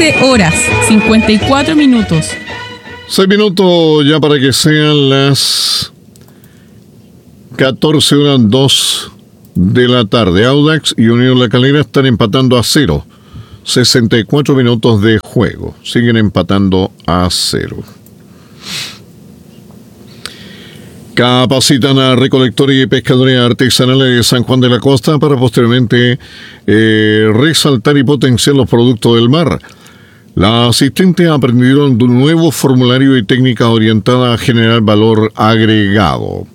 13 horas, 54 minutos. 6 minutos ya para que sean las 14 horas 2 de la tarde. Audax y Unión La Calera están empatando a 0. 64 minutos de juego. Siguen empatando a 0. Capacitan a recolectores y pescadores artesanales de San Juan de la Costa para posteriormente resaltar y potenciar los productos del mar. Las asistentes aprendieron de un nuevo formulario y técnica orientada a generar valor agregado.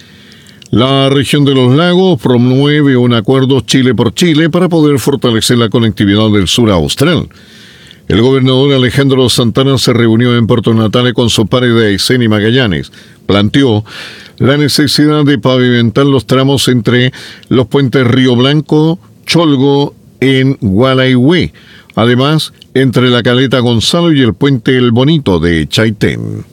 La región de los lagos promueve un acuerdo Chile por Chile para poder fortalecer la conectividad del sur austral. El gobernador Alejandro Santana se reunió en Puerto Natales con sus pares de Aysén y Magallanes. Planteó la necesidad de pavimentar los tramos entre los puentes Río Blanco, Cholgo en Gualeguay. Además, entre la Caleta Gonzalo y el puente El Bonito de Chaitén.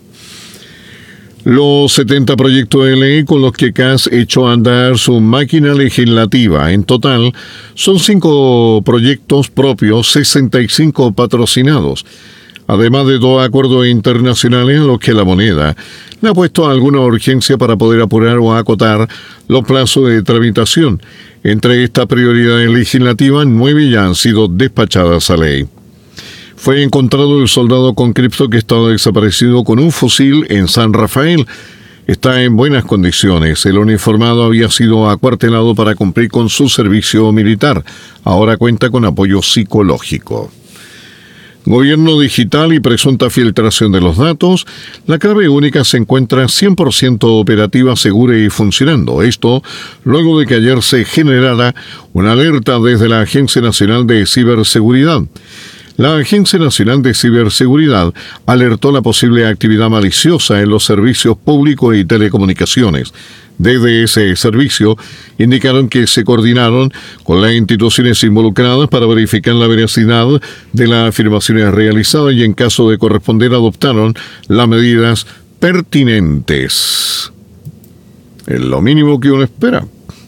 Los 70 proyectos de ley con los que CAS echó a andar su máquina legislativa. En total, son 5 proyectos propios, 65 patrocinados. Además de 2 acuerdos internacionales a los que la moneda le ha puesto alguna urgencia para poder apurar o acotar los plazos de tramitación. Entre estas prioridades legislativas, 9 ya han sido despachadas a ley. Fue encontrado el soldado con cripto que estaba desaparecido con un fusil en San Rafael. Está en buenas condiciones. El uniformado había sido acuartelado para cumplir con su servicio militar. Ahora cuenta con apoyo psicológico. Gobierno digital y presunta filtración de los datos. La clave única se encuentra 100% operativa, segura y funcionando. Esto luego de que ayer se generara una alerta desde la Agencia Nacional de Ciberseguridad. La Agencia Nacional de Ciberseguridad alertó la posible actividad maliciosa en los servicios públicos y telecomunicaciones. Desde ese servicio indicaron que se coordinaron con las instituciones involucradas para verificar la veracidad de las afirmaciones realizadas y en caso de corresponder adoptaron las medidas pertinentes. Es lo mínimo que uno espera.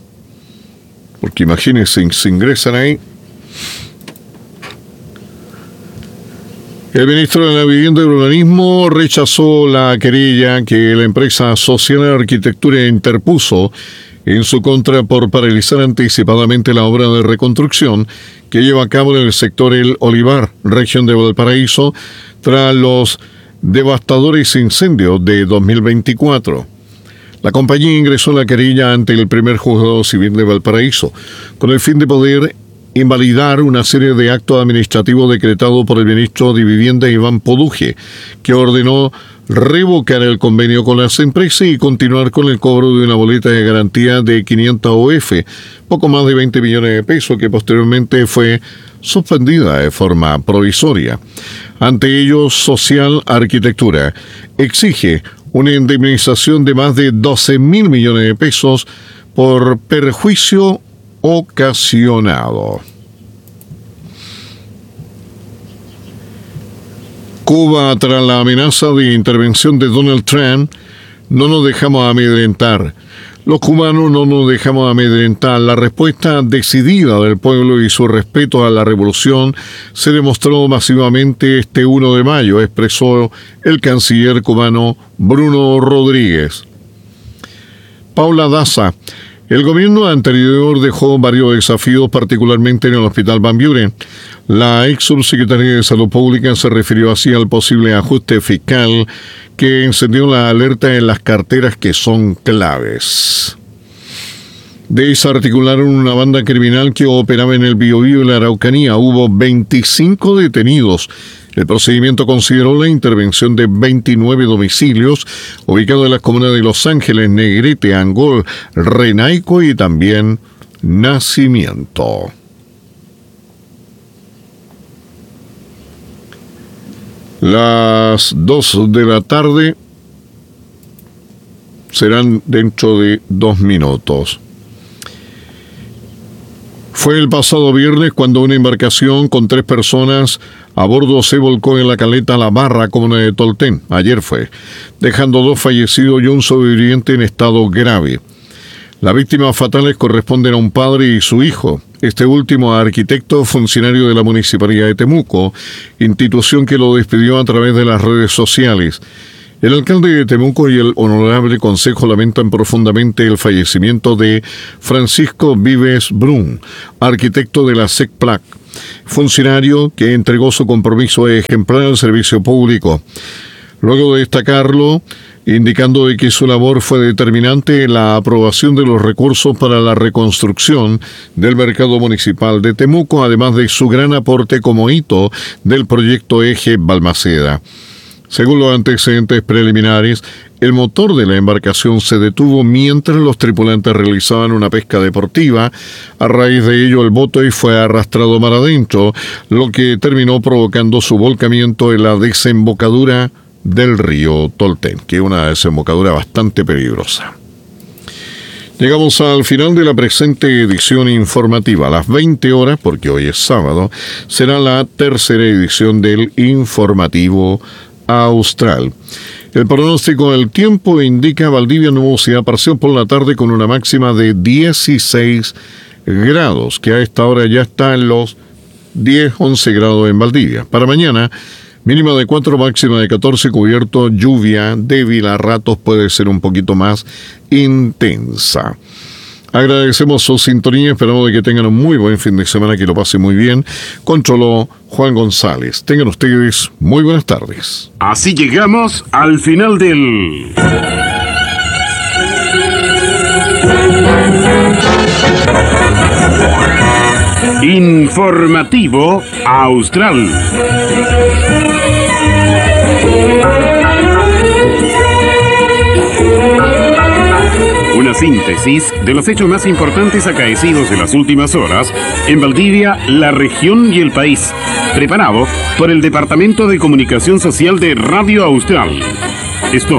Porque imagínense, se ingresan ahí. El ministro de la Vivienda y Urbanismo rechazó la querella que la empresa Social Arquitectura interpuso en su contra por paralizar anticipadamente la obra de reconstrucción que lleva a cabo en el sector El Olivar, región de Valparaíso, tras los devastadores incendios de 2024. La compañía ingresó la querella ante el primer juzgado civil de Valparaíso, con el fin de poder invalidar una serie de actos administrativos decretados por el ministro de Vivienda Iván Poduje, que ordenó revocar el convenio con las empresas y continuar con el cobro de una boleta de garantía de 500 OF, poco más de 20 millones de pesos, que posteriormente fue suspendida de forma provisoria. Ante ello, Social Arquitectura exige una indemnización de más de 12.000 millones de pesos por perjuicio ocasionado. Cuba, tras la amenaza de intervención de Donald Trump, no nos dejamos amedrentar. Los cubanos no nos dejamos amedrentar. La respuesta decidida del pueblo y su respeto a la revolución se demostró masivamente este 1 de mayo, expresó el canciller cubano Bruno Rodríguez. Paula Daza. El gobierno anterior dejó varios desafíos, particularmente en el Hospital Van Buren. La ex subsecretaria de Salud Pública se refirió así al posible ajuste fiscal que encendió la alerta en las carteras que son claves. Desarticularon una banda criminal que operaba en el Biobío y la Araucanía. Hubo 25 detenidos. El procedimiento consideró la intervención de 29 domicilios ubicados en las comunas de Los Ángeles, Negrete, Angol, Renaico y también Nacimiento. Las 2 de la tarde serán dentro de 2 minutos. Fue el pasado viernes cuando una embarcación con 3 personas a bordo se volcó en la caleta La Barra, comuna de Tolten. Ayer fue, dejando 2 fallecidos y un sobreviviente en estado grave. Las víctimas fatales corresponden a un padre y su hijo. Este último arquitecto funcionario de la Municipalidad de Temuco, institución que lo despidió a través de las redes sociales. El alcalde de Temuco y el honorable consejo lamentan profundamente el fallecimiento de Francisco Vives Brun, arquitecto de la SECPLAC, funcionario que entregó su compromiso ejemplar al servicio público. Luego de destacarlo, indicando de que su labor fue determinante en la aprobación de los recursos para la reconstrucción del mercado municipal de Temuco, además de su gran aporte como hito del proyecto Eje Balmaceda. Según los antecedentes preliminares, el motor de la embarcación se detuvo mientras los tripulantes realizaban una pesca deportiva. A raíz de ello, el bote fue arrastrado mar adentro, lo que terminó provocando su volcamiento en la desembocadura del río Tolten, que es una desembocadura bastante peligrosa. Llegamos al final de la presente edición informativa. A las 20 horas, porque hoy es sábado, será la tercera edición del Informativo Austral. El pronóstico del tiempo indica Valdivia nubosidad parcial por la tarde con una máxima de 16 grados, que a esta hora ya está en los 10-11 grados en Valdivia. Para mañana, mínima de 4, máxima de 14, cubierto, lluvia débil, a ratos puede ser un poquito más intensa. Agradecemos su sintonía, esperamos de que tengan un muy buen fin de semana, que lo pasen muy bien. Controló Juan González. Tengan ustedes muy buenas tardes. Así llegamos al final del Informativo Austral. Una síntesis de los hechos más importantes acaecidos en las últimas horas en Valdivia, la región y el país. Preparado por el Departamento de Comunicación Social de Radio Austral. Esto